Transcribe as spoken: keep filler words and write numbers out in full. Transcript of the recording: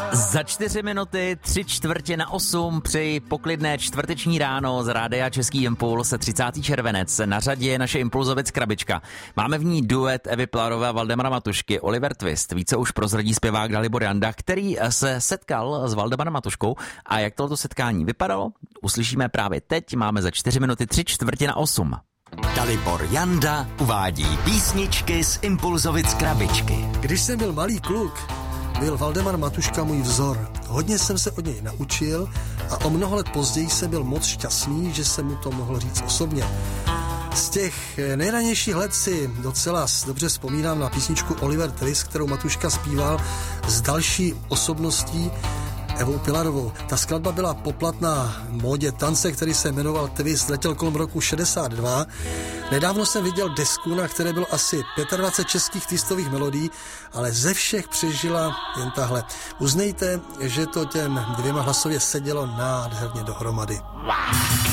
Za čtyři minuty, tři čtvrtě na osm, při poklidné čtvrteční ráno z rádia Český Impuls, třicátý červenec. Na řadě je naše Impulzovic krabička. Máme v ní duet Evy Pilarové a Valdemara Matušky, Oliver Twist. Více už prozradí zpěvák Dalibor Janda, který se setkal s Valdemarem Matuškou. A jak tohoto setkání vypadalo, uslyšíme právě teď. Máme za čtyři minuty, tři čtvrtě na osm. Dalibor Janda uvádí písničky z Impulzovic krabičky. Když jsem byl malý kluk, byl Valdemar Matuška můj vzor. Hodně jsem se od něj naučil a o mnoho let později jsem byl moc šťastný, že jsem mu to mohl říct osobně. Z těch nejranějších let si docela dobře vzpomínám na písničku Oliver Twist, kterou Matuška zpíval s další osobností Evou Pilarovou. Ta skladba byla poplatná módě tance, který se jmenoval Twist, letěl kolem roku šedesát dva. Nedávno jsem viděl desku, na které bylo asi dvacet pět českých twistových melodií, ale ze všech přežila jen tahle. Uznejte, že to těm dvěma hlasově sedělo nádherně dohromady.